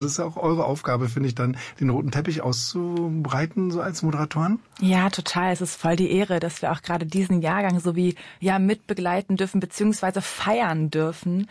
Das ist ja auch eure Aufgabe, finde ich, dann den roten Teppich auszubreiten, so als Moderatoren? Ja, total. Es ist voll die Ehre, dass wir auch gerade diesen Jahrgang so wie mitbegleiten dürfen, beziehungsweise feiern dürfen.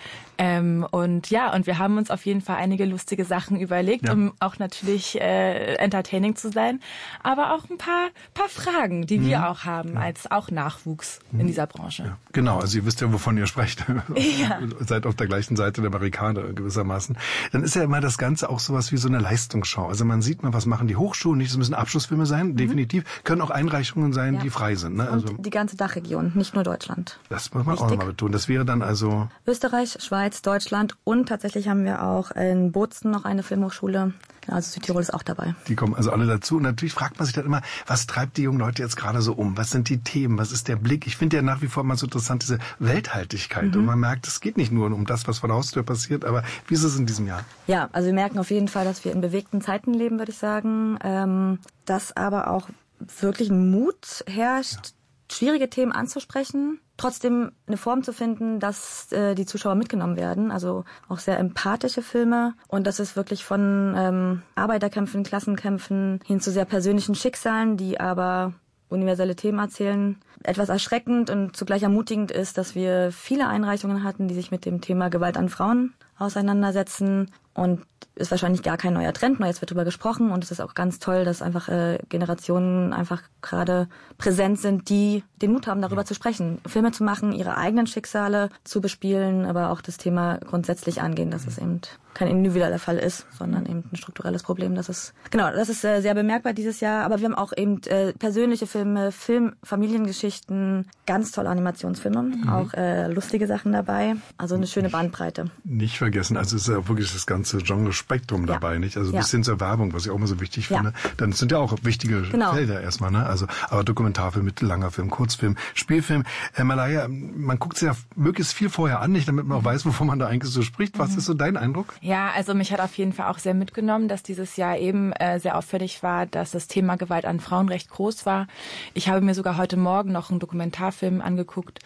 Und wir haben uns auf jeden Fall einige lustige Sachen überlegt, um auch natürlich entertaining zu sein, aber auch ein paar Fragen, die wir auch haben, als auch Nachwuchs in dieser Branche. Ja, genau, also ihr wisst ja, wovon ihr sprecht. Ja. Seid auf der gleichen Seite der Barrikade gewissermaßen. Dann ist ja immer das Ganze auch sowas wie so eine Leistungsschau. Also man sieht mal, was machen die Hochschulen, nicht, es müssen Abschlussfilme sein, definitiv. Können auch Einreichungen sein, die frei sind. Ne? Also und die ganze Dachregion, nicht nur Deutschland. Das muss man auch nochmal betonen. Das wäre dann also Österreich, Schweiz, Deutschland und tatsächlich haben wir auch in Bozen noch eine Filmhochschule. Also Südtirol ist auch dabei. Die kommen also alle dazu. Und natürlich fragt man sich dann immer, was treibt die jungen Leute jetzt gerade so um? Was sind die Themen? Was ist der Blick? Ich finde ja nach wie vor immer so interessant, diese Welthaltigkeit. Und man merkt, es geht nicht nur um das, was vor der Haustür passiert, aber wie ist es in diesem Jahr? Ja, also wir merken auf jeden Fall, dass wir in bewegten Zeiten leben, würde ich sagen. Dass aber auch wirklich Mut herrscht, schwierige Themen anzusprechen, trotzdem eine Form zu finden, dass die Zuschauer mitgenommen werden. Also auch sehr empathische Filme. Und das ist wirklich von Arbeiterkämpfen, Klassenkämpfen hin zu sehr persönlichen Schicksalen, die aber universelle Themen erzählen. Etwas erschreckend und zugleich ermutigend ist, dass wir viele Einreichungen hatten, die sich mit dem Thema Gewalt an Frauen auseinandersetzen. Und ist wahrscheinlich gar kein neuer Trend, nur jetzt wird darüber gesprochen und es ist auch ganz toll, dass einfach Generationen einfach gerade präsent sind, die den Mut haben, darüber zu sprechen, Filme zu machen, ihre eigenen Schicksale zu bespielen, aber auch das Thema grundsätzlich angehen, dass es eben kein individueller Fall ist, sondern eben ein strukturelles Problem. Das ist sehr bemerkbar dieses Jahr, aber wir haben auch eben persönliche Filme, Familiengeschichten, ganz tolle Animationsfilme, auch lustige Sachen dabei, also eine schöne Bandbreite. Nicht vergessen, also es ist ja wirklich das ganze Genre-Spektrum dabei, nicht? Also bis hin zur Werbung, was ich auch immer so wichtig finde. Dann sind ja auch wichtige Felder erstmal, ne? Also, aber Dokumentarfilm, mittellanger Film, Kurzfilm, Spielfilm. Malaya, man guckt sich ja möglichst viel vorher an, nicht, damit man auch weiß, wovon man da eigentlich so spricht. Was ist so dein Eindruck? Ja, also mich hat auf jeden Fall auch sehr mitgenommen, dass dieses Jahr eben sehr auffällig war, dass das Thema Gewalt an Frauen recht groß war. Ich habe mir sogar heute Morgen noch einen Dokumentarfilm angeguckt,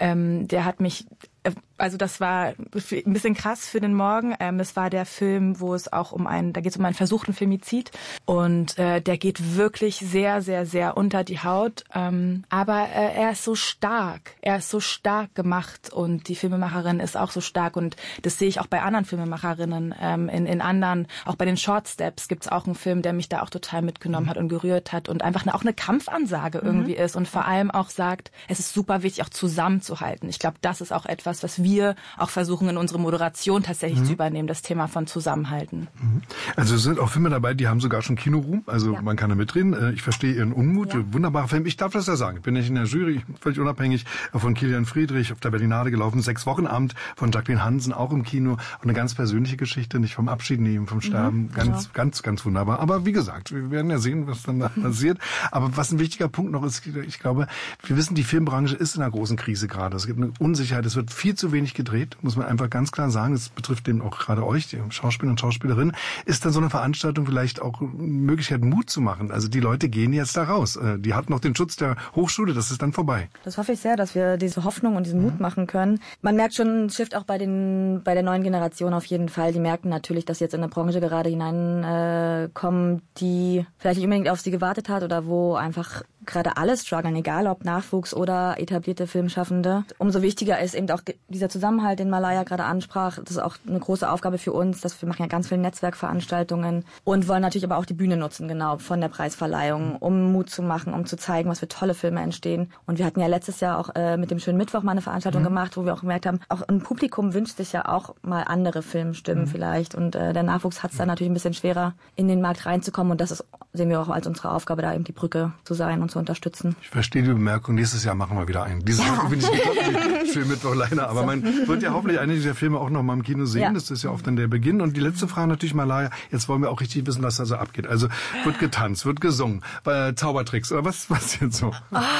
der hat mich... Also das war ein bisschen krass für den Morgen. Das war der Film, wo es auch da geht es um einen versuchten Femizid und der geht wirklich sehr, sehr, sehr unter die Haut. Aber er ist so stark. Er ist so stark gemacht und die Filmemacherin ist auch so stark und das sehe ich auch bei anderen Filmemacherinnen. In anderen, auch bei den Short Steps gibt es auch einen Film, der mich da auch total mitgenommen hat und gerührt hat und einfach auch eine Kampfansage irgendwie ist und vor allem auch sagt, es ist super wichtig, auch zusammenzuhalten. Ich glaube, das ist auch etwas, was wir auch versuchen in unsere Moderation tatsächlich zu übernehmen, das Thema von Zusammenhalten. Also es sind auch Filme dabei, die haben sogar schon Kinoruhm, also man kann da mitreden. Ich verstehe Ihren Unmut, wunderbarer Film. Ich darf das ja sagen, ich bin nicht in der Jury, völlig unabhängig, von Kilian Friedrich auf der Berlinale gelaufen, 6-Wochen-Abend von Jacqueline Hansen, auch im Kino und eine ganz persönliche Geschichte, nicht vom Abschied nehmen, vom Sterben, ganz wunderbar. Aber wie gesagt, wir werden ja sehen, was dann da passiert. Aber was ein wichtiger Punkt noch ist, ich glaube, wir wissen, die Filmbranche ist in einer großen Krise gerade. Es gibt eine Unsicherheit, es wird viel zu wenig gedreht, muss man einfach ganz klar sagen. Das betrifft eben auch gerade euch, die Schauspieler und Schauspielerinnen. Ist dann so eine Veranstaltung vielleicht auch eine Möglichkeit, Mut zu machen? Also die Leute gehen jetzt da raus. Die hatten noch den Schutz der Hochschule, das ist dann vorbei. Das hoffe ich sehr, dass wir diese Hoffnung und diesen Mut machen können. Man merkt schon einen Shift auch bei der neuen Generation auf jeden Fall. Die merken natürlich, dass sie jetzt in eine Branche gerade hineinkommen, die vielleicht nicht unbedingt auf sie gewartet hat oder wo einfach gerade alle strugglen, egal ob Nachwuchs oder etablierte Filmschaffende. Umso wichtiger ist eben auch dieser Zusammenhalt, den Malaya gerade ansprach. Das ist auch eine große Aufgabe für uns, dass wir machen ja ganz viele Netzwerkveranstaltungen und wollen natürlich aber auch die Bühne nutzen, genau, von der Preisverleihung, um Mut zu machen, um zu zeigen, was für tolle Filme entstehen. Und wir hatten ja letztes Jahr auch mit dem Schönen Mittwoch mal eine Veranstaltung gemacht, wo wir auch gemerkt haben, auch ein Publikum wünscht sich ja auch mal andere Filmstimmen vielleicht. Und der Nachwuchs hat es dann natürlich ein bisschen schwerer, in den Markt reinzukommen. Und das sehen wir auch als unsere Aufgabe, da eben die Brücke zu sein und zu unterstützen. Ich verstehe die Bemerkung, nächstes Jahr machen wir wieder einen. Dieses Jahr bin ich gekommen, Schönen Mittwoch leider, aber man wird ja hoffentlich einige dieser Filme auch noch mal im Kino sehen. Das ist ja oft dann der Beginn. Und die letzte Frage natürlich, Malaya, jetzt wollen wir auch richtig wissen, was da so abgeht. Also wird getanzt, wird gesungen, Zaubertricks oder was jetzt so?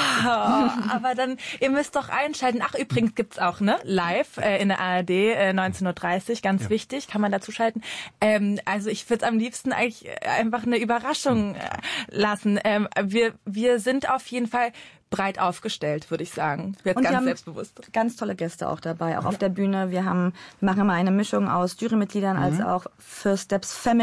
Aber dann, ihr müsst doch einschalten. Ach, übrigens gibt's auch, ne? Live in der ARD 19:30 Uhr, ganz wichtig, kann man dazu schalten. Also ich würde es am liebsten eigentlich einfach eine Überraschung lassen. Wir sind auf jeden Fall breit aufgestellt, würde ich sagen. Wird ganz selbstbewusst. Ganz tolle Gäste auch dabei, auch auf der Bühne. Wir machen immer eine Mischung aus Jurymitgliedern als auch First Steps Family.